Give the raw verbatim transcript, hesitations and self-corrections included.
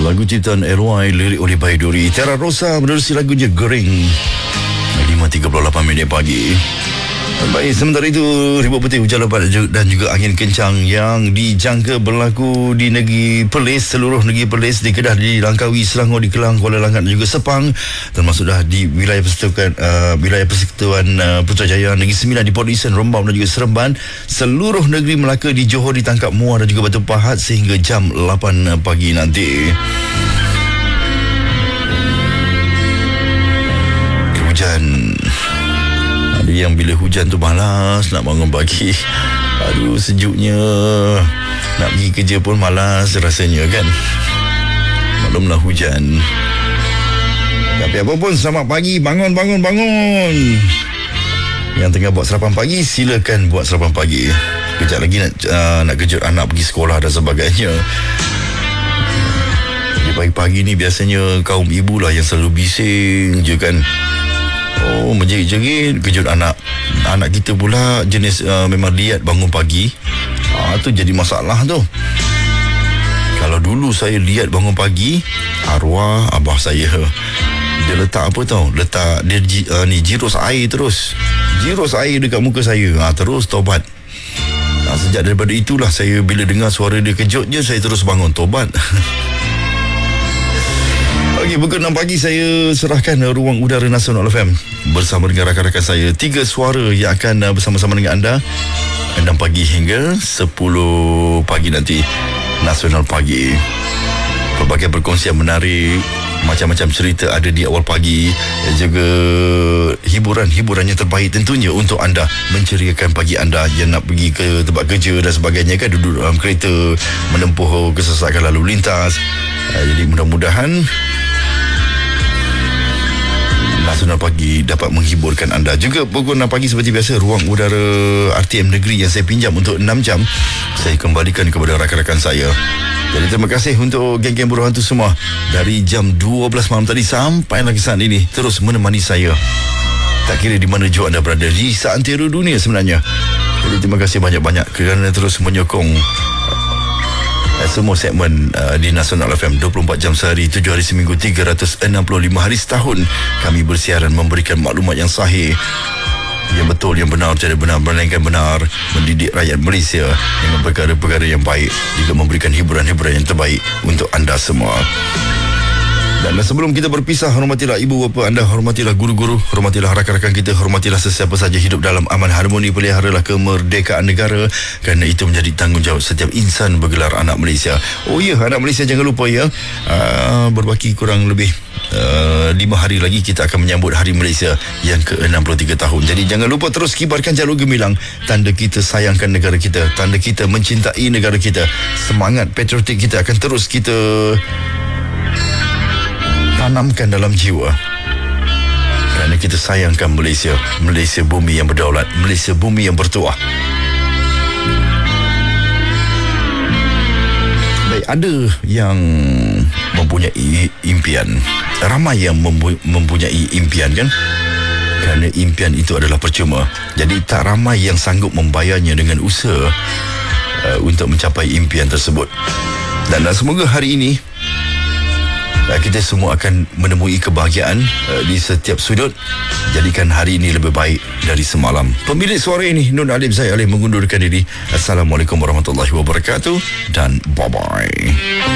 Lagu ciptaan L Y, lirik oleh Baiduri. Terra Rosa menerusi lagunya Gering. lima tiga puluh lapan minit pagi. Baik, sementara itu ribut putih, hujan lebat dan juga angin kencang yang dijangka berlaku di negeri Perlis, seluruh negeri Perlis, di Kedah, di Langkawi, Selangor, di Kelang, Kuala Langat dan juga Sepang, termasuk dah di wilayah persekutuan uh, wilayah persekutuan uh, Putrajaya, Negeri Sembilan di Port Dickson, Rembau dan juga Seremban, seluruh negeri Melaka, di Johor, di Tangkap Muar dan juga Batu Pahat sehingga jam lapan pagi nanti. Hujan. Ada yang bila hujan tu malas nak bangun pagi. Aduh, sejuknya. Nak pergi kerja pun malas rasanya kan. Maklumlah hujan. Tapi apa pun, selamat pagi. Bangun, bangun, bangun. Yang tengah buat sarapan pagi, silakan buat sarapan pagi. Kejap lagi nak uh, nak kejut anak pergi sekolah dan sebagainya. Di pagi-pagi ni biasanya kaum ibu lah yang selalu bising je kan. Oh, menjerit-jerit kejut anak. Anak kita pula jenis uh, memang liat bangun pagi. Ah, tu jadi masalah tu. Kalau dulu saya liat bangun pagi, arwah abah saya, dia letak apa tau? Letak dia uh, ni jirus air terus. Jirus air dekat muka saya. Ah, terus tobat. Ah, sejak daripada itulah saya bila dengar suara dia kejut je, saya terus bangun tobat. Okey, pukul enam pagi saya serahkan uh, ruang udara Nasional F M bersama dengan rakan-rakan saya. Tiga suara yang akan uh, bersama-sama dengan anda enam pagi hingga sepuluh pagi nanti. Nasional Pagi. Pelbagai perkongsian menarik, macam-macam cerita ada di awal pagi, dan juga hiburan-hiburan yang terbaik tentunya untuk anda, menceriakan pagi anda yang nak pergi ke tempat kerja dan sebagainya kan, duduk dalam kereta menempuh kesesakan lalu lintas. Uh, jadi mudah-mudahan Nasional Pagi dapat menghiburkan anda. Juga pukul enam pagi seperti biasa, ruang udara R T M Negeri yang saya pinjam untuk enam jam, saya kembalikan kepada rakan-rakan saya. Jadi terima kasih untuk geng-geng buruh hantu semua dari jam dua belas malam tadi sampai lagi saat ini terus menemani saya. Tak kira di mana jua anda berada di seantero dunia sebenarnya. Jadi terima kasih banyak-banyak kerana terus menyokong semua segmen uh, di Nasional F M. Dua puluh empat jam sehari, tujuh hari seminggu, tiga ratus enam puluh lima hari setahun kami bersiaran, memberikan maklumat yang sahih, yang betul, yang benar, cara benar, melainkan benar, mendidik rakyat Malaysia dengan perkara-perkara yang baik, juga memberikan hiburan-hiburan yang terbaik untuk anda semua. Dan sebelum kita berpisah, hormatilah ibu bapa anda, hormatilah guru-guru, hormatilah rakan-rakan kita, hormatilah sesiapa saja hidup dalam aman harmoni, peliharalah kemerdekaan negara, kerana itu menjadi tanggungjawab setiap insan bergelar anak Malaysia. Oh ya, anak Malaysia jangan lupa ya, uh, berbaki kurang lebih uh, lima hari lagi kita akan menyambut Hari Malaysia yang ke enam puluh tiga tahun. Jadi jangan lupa terus kibarkan jalur gemilang, tanda kita sayangkan negara kita, tanda kita mencintai negara kita. Semangat patriotik kita akan terus kita tanamkan dalam jiwa, kerana kita sayangkan Malaysia, Malaysia bumi yang berdaulat, Malaysia bumi yang bertuah. Baik, ada yang mempunyai impian, ramai yang mempu- mempunyai impian kan, kerana impian itu adalah percuma. Jadi tak ramai yang sanggup membayarnya dengan usaha uh, untuk mencapai impian tersebut. Dan, dan semoga hari ini kita semua akan menemui kebahagiaan uh, di setiap sudut. Jadikan hari ini lebih baik dari semalam. Pemilik suara ini, Nun Alim Zaid Ali, mengundurkan diri. Assalamualaikum warahmatullahi wabarakatuh dan bye-bye.